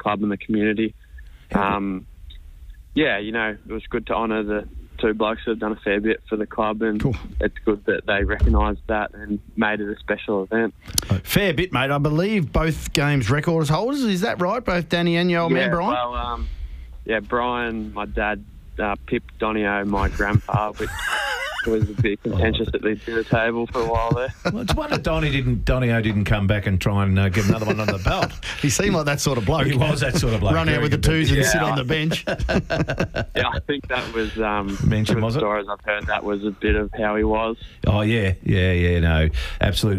club and the community. Yeah, you know, it was good to honour the two blokes that have done a fair bit for the club, and it's good that they recognised that and made it a special event. Fair bit, mate. I believe both games record holders. Is that right? Both Danny and your old man Brian? Well, Brian, my dad, Pip Donio, my grandpa, which was a bit contentious at the dinner table for a while there. Well, it's wonder Donio didn't come back and try and get another one on the belt. He seemed like that sort of bloke. He was that sort of bloke. Run out with the twos and sit on the bench. Yeah, I think that was mentioned, was it? As I've heard, that was a bit of how he was. Oh, yeah, no, absolutely.